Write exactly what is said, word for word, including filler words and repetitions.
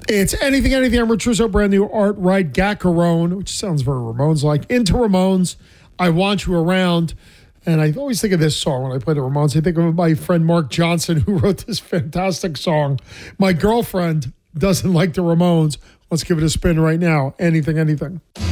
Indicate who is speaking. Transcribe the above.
Speaker 1: It's Anything, Anything. I'm Rich Russo, brand new Art Right Gaccarone, which sounds very Ramones-like. Into Ramones, I Want You Around. And I always think of this song when I play the Ramones. I think of my friend Mark Johnson, who wrote this fantastic song. My girlfriend doesn't like the Ramones. Let's give it a spin right now. Anything, Anything.